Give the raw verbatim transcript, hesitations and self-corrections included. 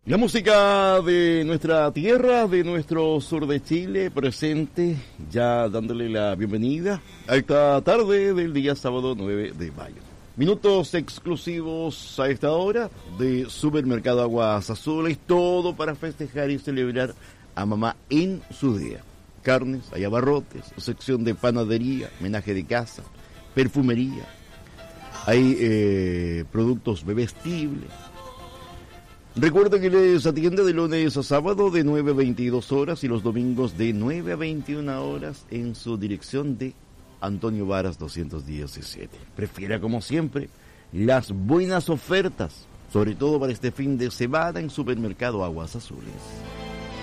La música de nuestra tierra, de nuestro sur de Chile, presente, ya dándole la bienvenida a esta tarde del día sábado nueve de mayo. Minutos exclusivos a esta hora de Supermercado Aguas Azules, todo para festejar y celebrar a mamá en su día. Carnes, hay abarrotes, sección de panadería, menaje de casa, perfumería, hay eh, productos bebestibles. Recuerda que les atiende de lunes a sábado de nueve a veintidós horas y los domingos de nueve a veintiuna horas en su dirección de Antonio Varas doscientos diecisiete. Prefiera, como siempre, las buenas ofertas, sobre todo para este fin de semana en Supermercado Aguas Azules.